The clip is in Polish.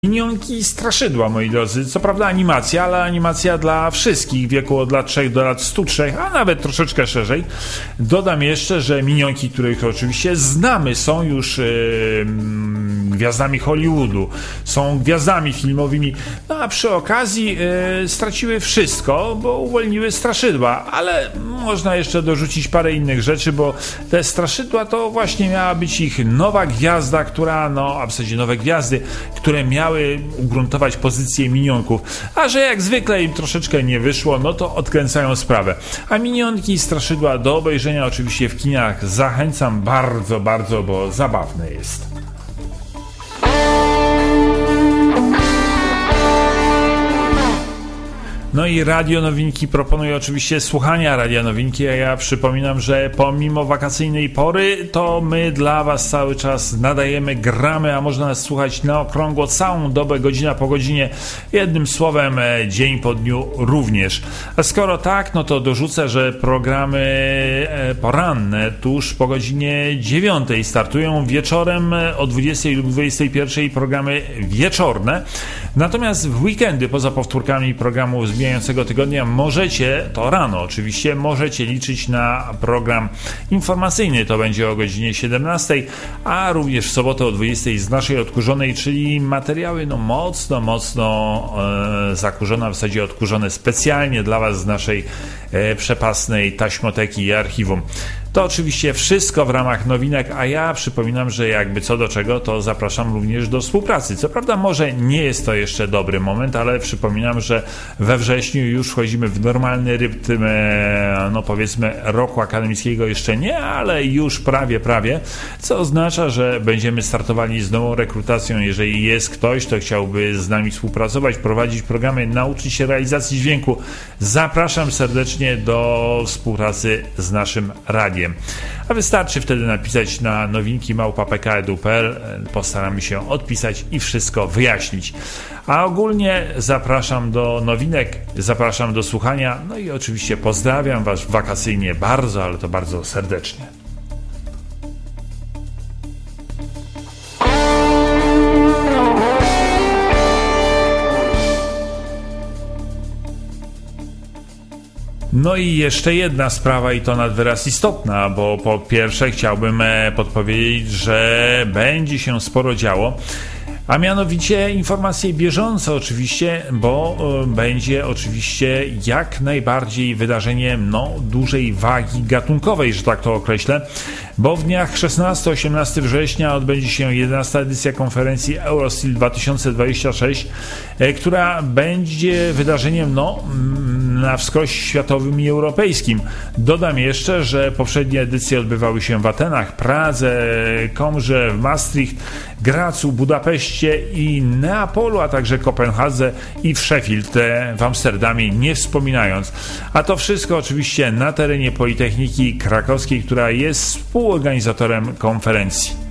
Minionki i straszydła, moi drodzy. Co prawda animacja, ale animacja dla wszystkich w wieku od lat 3 do lat 103, a nawet troszeczkę szerzej. Dodam jeszcze, że minionki, których oczywiście znamy, są już gwiazdami Hollywoodu, są gwiazdami filmowymi, no a przy okazji straciły wszystko, bo uwolniły straszydła, ale można jeszcze dorzucić parę innych rzeczy, bo te straszydła to właśnie miała być ich nowa gwiazda, która, a w zasadzie nowe gwiazdy, które miały ugruntować pozycję minionków, a że jak zwykle im troszeczkę nie wyszło, no to odkręcają sprawę. A minionki i straszydła do obejrzenia oczywiście w kinach zachęcam bardzo, bardzo, bo zabawne jest. No i Radio Nowinki proponuje oczywiście słuchania Radia Nowinki, a ja przypominam, że pomimo wakacyjnej pory, to my dla Was cały czas nadajemy, gramy, a można nas słuchać na okrągło całą dobę, godzina po godzinie, jednym słowem dzień po dniu również. A skoro tak, no to dorzucę, że programy poranne tuż po godzinie 9 startują wieczorem o 20 lub 21 programy wieczorne, natomiast w weekendy poza powtórkami programu zbijającego tygodnia możecie, to rano oczywiście, możecie liczyć na program informacyjny, to będzie o godzinie 17, a również w sobotę o 20 z naszej odkurzonej, czyli materiały mocno zakurzone, w zasadzie odkurzone specjalnie dla Was z naszej przepasnej taśmoteki i archiwum. To oczywiście wszystko w ramach nowinek, a ja przypominam, że jakby co do czego, to zapraszam również do współpracy. Co prawda może nie jest to jeszcze dobry moment, ale przypominam, że we wrześniu już wchodzimy w normalny rytm, powiedzmy roku akademickiego jeszcze nie, ale już prawie, co oznacza, że będziemy startowali z nową rekrutacją. Jeżeli jest ktoś, kto chciałby z nami współpracować, prowadzić programy, nauczyć się realizacji dźwięku, zapraszam serdecznie do współpracy z naszym radiem. A wystarczy wtedy napisać na nowinki@pk.edu.pl, postaramy się odpisać i wszystko wyjaśnić. A ogólnie zapraszam do nowinek, zapraszam do słuchania, no i oczywiście pozdrawiam Was wakacyjnie bardzo, ale to bardzo serdecznie. No i jeszcze jedna sprawa i to nad wyraz istotna, bo po pierwsze chciałbym podpowiedzieć, że będzie się sporo działo, a mianowicie informacje bieżące oczywiście, bo będzie oczywiście jak najbardziej wydarzenie dużej wagi gatunkowej, że tak to określę, bo w dniach 16-18 września odbędzie się 11. edycja konferencji Eurosteel 2026, która będzie wydarzeniem na wskroś światowym i europejskim. Dodam jeszcze, że poprzednie edycje odbywały się w Atenach, Pradze, Komrze, w Maastricht, Gracu, Budapeszcie i Neapolu, a także Kopenhadze i w Sheffield w Amsterdamie, nie wspominając. A to wszystko oczywiście na terenie Politechniki Krakowskiej, która jest współorganizatorem konferencji.